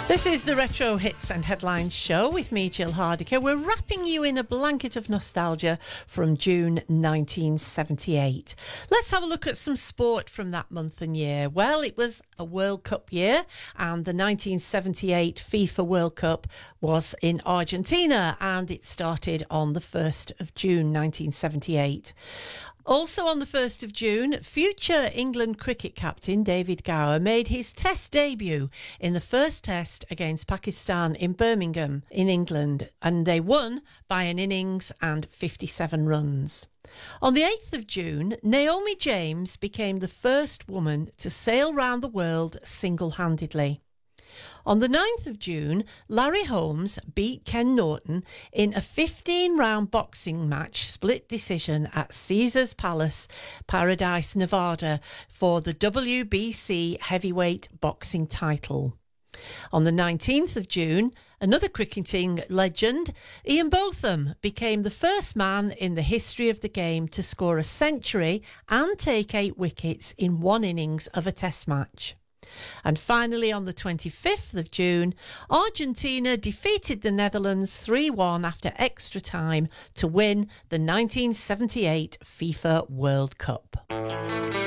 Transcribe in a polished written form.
This is the Retro Hits and Headlines show with me, Jill Hardiker. We're wrapping you in a blanket of nostalgia from June 1978. Let's have a look at some sport from that month and year. Well, it was a World Cup year, and the 1978 FIFA World Cup was in Argentina, and it started on the 1st of June 1978. Also on the 1st of June, future England cricket captain David Gower made his Test debut in the first Test against Pakistan in Birmingham in England, and they won by an innings and 57 runs. On the 8th of June, Naomi James became the first woman to sail round the world single-handedly. On the 9th of June, Larry Holmes beat Ken Norton in a 15-round boxing match split decision at Caesars Palace, Paradise, Nevada, for the WBC heavyweight boxing title. On the 19th of June, another cricketing legend, Ian Botham, became the first man in the history of the game to score a century and take 8 wickets in one innings of a Test match. And finally, on the 25th of June, Argentina defeated the Netherlands 3-1 after extra time to win the 1978 FIFA World Cup.